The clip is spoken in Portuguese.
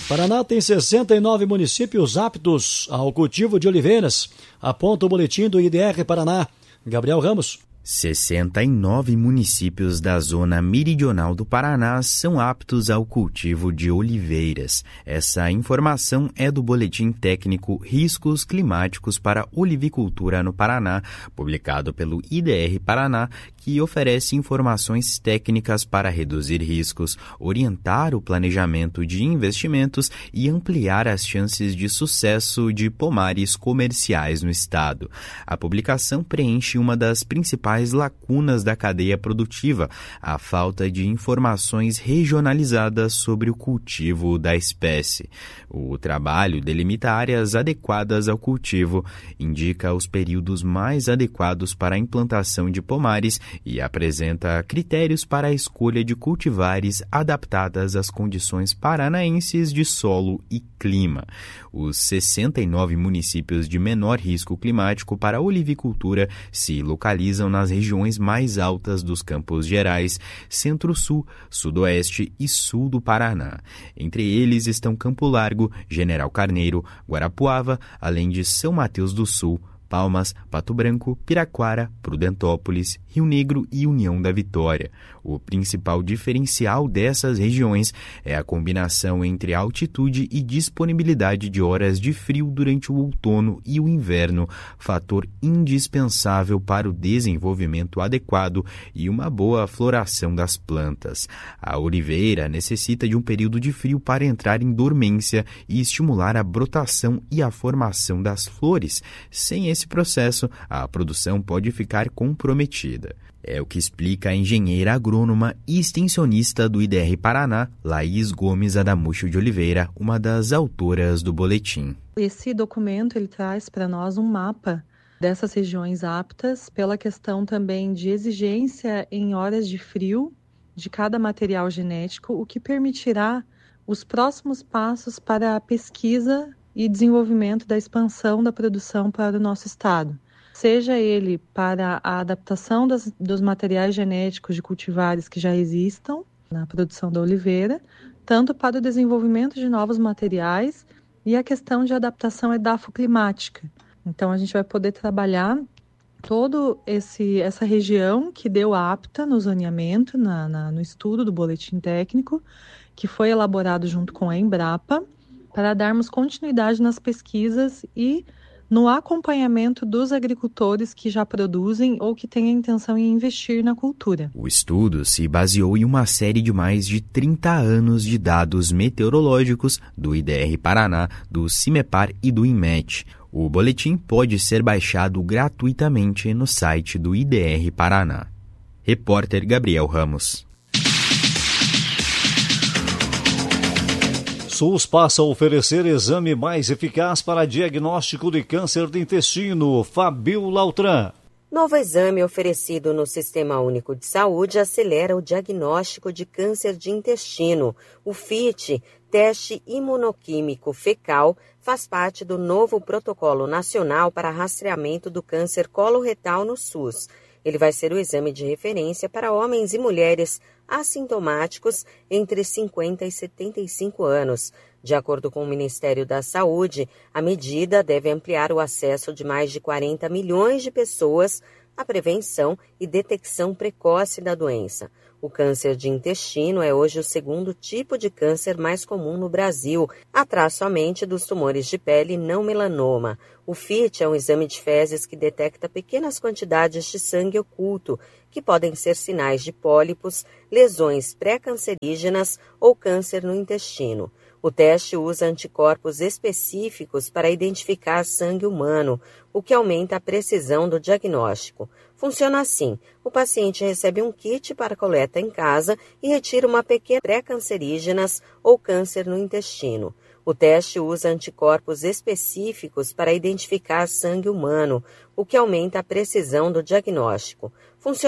Paraná tem 69 municípios aptos ao cultivo de oliveiras, aponta o boletim do IDR Paraná. Gabriel Ramos. 69 municípios da zona meridional do Paraná são aptos ao cultivo de oliveiras. Essa informação é do Boletim Técnico Riscos Climáticos para Olivicultura no Paraná, publicado pelo IDR Paraná, que oferece informações técnicas para reduzir riscos, orientar o planejamento de investimentos e ampliar as chances de sucesso de pomares comerciais no estado. A publicação preenche uma das principais lacunas da cadeia produtiva, a falta de informações regionalizadas sobre o cultivo da espécie. O trabalho delimita áreas adequadas ao cultivo, indica os períodos mais adequados para a implantação de pomares e apresenta critérios para a escolha de cultivares adaptadas às condições paranaenses de solo e clima. Os 69 municípios de menor risco climático para a olivicultura se localizam nas regiões mais altas dos Campos Gerais, Centro-Sul, Sudoeste e Sul do Paraná. Entre eles estão Campo Largo, General Carneiro, Guarapuava, além de São Mateus do Sul, Palmas, Pato Branco, Piraquara, Prudentópolis, Rio Negro e União da Vitória. O principal diferencial dessas regiões é a combinação entre altitude e disponibilidade de horas de frio durante o outono e o inverno, fator indispensável para o desenvolvimento adequado e uma boa floração das plantas. A oliveira necessita de um período de frio para entrar em dormência e estimular a brotação e a formação das flores. Sem esse processo, a produção pode ficar comprometida. É o que explica a engenheira agrônoma e extensionista do IDR Paraná, Laís Gomes Adamucho de Oliveira, uma das autoras do boletim. Esse documento ele traz para nós um mapa dessas regiões aptas, pela questão também de exigência em horas de frio de cada material genético, o que permitirá os próximos passos para a pesquisa e desenvolvimento da expansão da produção para o nosso estado. Seja ele para a adaptação dos materiais genéticos de cultivares que já existam na produção da oliveira, tanto para o desenvolvimento de novos materiais e a questão de adaptação edafoclimática. Então, a gente vai poder trabalhar toda essa região que deu apta no zoneamento, no estudo do boletim técnico, que foi elaborado junto com a Embrapa, para darmos continuidade nas pesquisas e no acompanhamento dos agricultores que já produzem ou que têm a intenção em investir na cultura. O estudo se baseou em uma série de mais de 30 anos de dados meteorológicos do IDR Paraná, do CIMEPAR e do INMET. O boletim pode ser baixado gratuitamente no site do IDR Paraná. Repórter Gabriel Ramos. SUS passa a oferecer exame mais eficaz para diagnóstico de câncer de intestino. Fabiola Altran. Novo exame oferecido no Sistema Único de Saúde acelera o diagnóstico de câncer de intestino. O FIT, teste imunoquímico fecal, faz parte do novo Protocolo Nacional para Rastreamento do Câncer Coloretal no SUS. Ele vai ser o exame de referência para homens e mulheres assintomáticos entre 50 e 75 anos. De acordo com o Ministério da Saúde, a medida deve ampliar o acesso de mais de 40 milhões de pessoas à prevenção e detecção precoce da doença. O câncer de intestino é hoje o segundo tipo de câncer mais comum no Brasil, atrás somente dos tumores de pele não melanoma. O FIT é um exame de fezes que detecta pequenas quantidades de sangue oculto, que podem ser sinais de pólipos, lesões pré-cancerígenas ou câncer no intestino. O teste usa anticorpos específicos para identificar sangue humano, o que aumenta a precisão do diagnóstico. Funciona assim: o paciente recebe um kit para coleta em casa e retira uma pequena pré-cancerígenas ou câncer no intestino. O teste usa anticorpos específicos para identificar sangue humano, o que aumenta a precisão do diagnóstico. Funciona